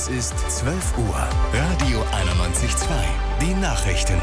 Es ist 12 Uhr. Radio 91.2. Die Nachrichten.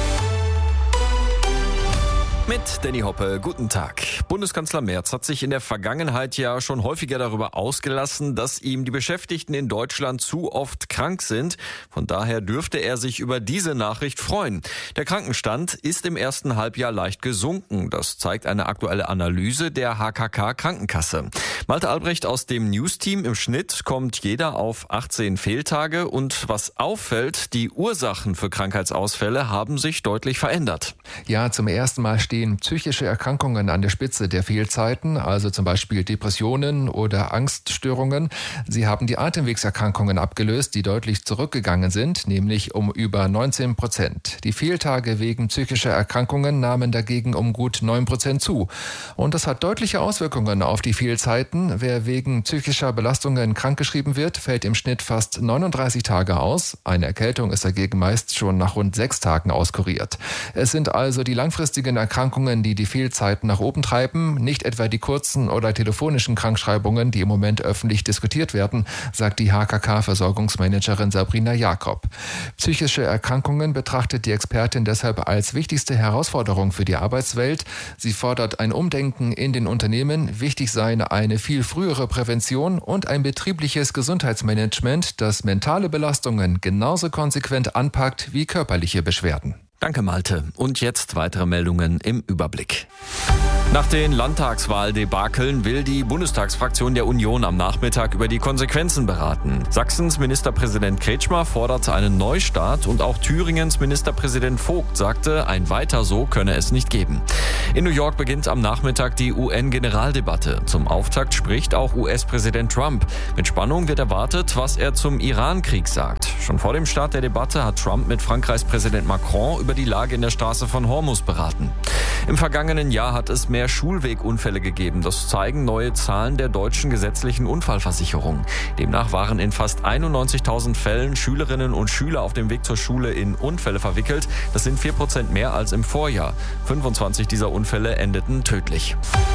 Mit Danny Hoppe, guten Tag. Bundeskanzler Merz hat sich in der Vergangenheit ja schon häufiger darüber ausgelassen, dass ihm die Beschäftigten in Deutschland zu oft krank sind. Von daher dürfte er sich über diese Nachricht freuen. Der Krankenstand ist im ersten Halbjahr leicht gesunken. Das zeigt eine aktuelle Analyse der HKK Krankenkasse. Malte Albrecht aus dem News-Team: Im Schnitt kommt jeder auf 18 Fehltage. Und was auffällt, die Ursachen für Krankheitsausfälle haben sich deutlich verändert. Ja, zum ersten Mal stehen psychische Erkrankungen an der Spitze der Fehlzeiten, also zum Beispiel Depressionen oder Angststörungen. Sie haben die Atemwegserkrankungen abgelöst, die deutlich zurückgegangen sind, nämlich um über 19%. Die Fehltage wegen psychischer Erkrankungen nahmen dagegen um gut 9% zu. Und das hat deutliche Auswirkungen auf die Fehlzeiten. Wer wegen psychischer Belastungen krankgeschrieben wird, fällt im Schnitt fast 39 Tage aus. Eine Erkältung ist dagegen meist schon nach rund 6 Tagen auskuriert. Es sind also die langfristigen Erkrankungen, die die Fehlzeiten nach oben treiben, nicht etwa die kurzen oder telefonischen Krankschreibungen, die im Moment öffentlich diskutiert werden, sagt die HKK-Versorgungsmanagerin Sabrina Jakob. Psychische Erkrankungen betrachtet die Expertin deshalb als wichtigste Herausforderung für die Arbeitswelt. Sie fordert ein Umdenken in den Unternehmen. Wichtig sei eine viel frühere Prävention und ein betriebliches Gesundheitsmanagement, das mentale Belastungen genauso konsequent anpackt wie körperliche Beschwerden. Danke, Malte. Und jetzt weitere Meldungen im Überblick. Nach den Landtagswahldebakeln will die Bundestagsfraktion der Union am Nachmittag über die Konsequenzen beraten. Sachsens Ministerpräsident Kretschmer forderte einen Neustart und auch Thüringens Ministerpräsident Vogt sagte, ein Weiter so könne es nicht geben. In New York beginnt am Nachmittag die UN-Generaldebatte. Zum Auftakt spricht auch US-Präsident Trump. Mit Spannung wird erwartet, was er zum Iran-Krieg sagt. Schon vor dem Start der Debatte hat Trump mit Frankreichs Präsident Macron über die Lage in der Straße von Hormuz beraten. Im vergangenen Jahr hat es mehr Schulwegunfälle gegeben. Das zeigen neue Zahlen der deutschen gesetzlichen Unfallversicherung. Demnach waren in fast 91.000 Fällen Schülerinnen und Schüler auf dem Weg zur Schule in Unfälle verwickelt. Das sind 4% mehr als im Vorjahr. 25 dieser Unfälle endeten tödlich.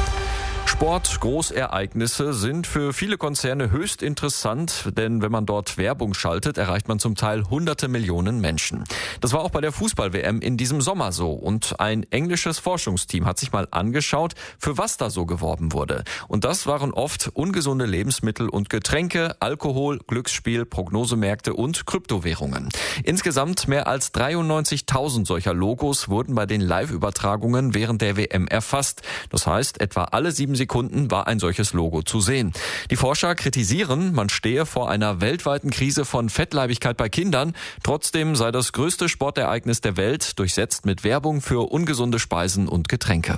Sport, Großereignisse sind für viele Konzerne höchst interessant, denn wenn man dort Werbung schaltet, erreicht man zum Teil hunderte Millionen Menschen. Das war auch bei der Fußball-WM in diesem Sommer so und ein englisches Forschungsteam hat sich mal angeschaut, für was da so geworben wurde. Und das waren oft ungesunde Lebensmittel und Getränke, Alkohol, Glücksspiel, Prognosemärkte und Kryptowährungen. Insgesamt mehr als 93.000 solcher Logos wurden bei den Live-Übertragungen während der WM erfasst. Das heißt, etwa alle 7 Sekunden war ein solches Logo zu sehen. Die Forscher kritisieren, man stehe vor einer weltweiten Krise von Fettleibigkeit bei Kindern. Trotzdem sei das größte Sportereignis der Welt durchsetzt mit Werbung für ungesunde Speisen und Getränke.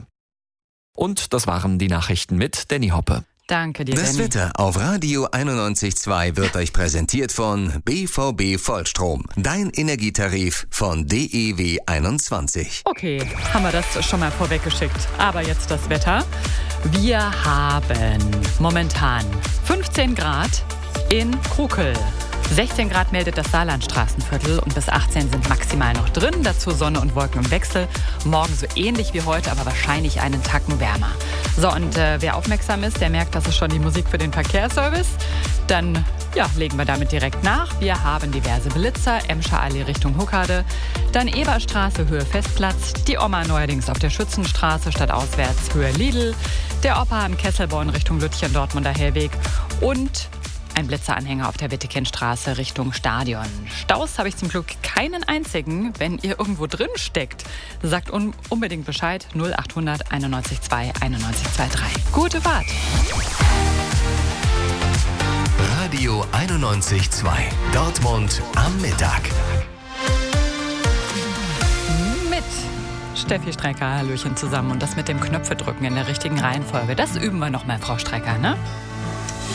Und das waren die Nachrichten mit Danny Hoppe. Danke dir, Das Danny. Wetter auf Radio 91.2 wird euch präsentiert von BVB Vollstrom. Dein Energietarif von DEW 21. Okay, haben wir das schon mal vorweggeschickt. Aber jetzt das Wetter. Wir haben momentan 15 Grad in Krukel. 16 Grad meldet das Saarlandstraßenviertel und bis 18 sind maximal noch drin. Dazu Sonne und Wolken im Wechsel. Morgen so ähnlich wie heute, aber wahrscheinlich einen Tacken wärmer. So, und wer aufmerksam ist, der merkt, das ist schon die Musik für den Verkehrsservice. Dann legen wir damit direkt nach. Wir haben diverse Blitzer, Emscher Allee Richtung Huckade, dann Eberstraße Höhe Festplatz, die Oma neuerdings auf der Schützenstraße stadtauswärts Höhe Lidl, der Opa am Kesselborn Richtung Lütchen Dortmunder Hellweg und ein Blitzeranhänger auf der Wittekindstraße Richtung Stadion. Staus habe ich zum Glück keinen einzigen. Wenn ihr irgendwo drin steckt, sagt unbedingt Bescheid. 0800 91 2 91 23. Gute Fahrt. Radio 91.2. Dortmund am Mittag. Mit Steffi Strecker, Hallöchen zusammen. Und das mit dem Knöpfe drücken in der richtigen Reihenfolge. Das üben wir nochmal, Frau Strecker, ne?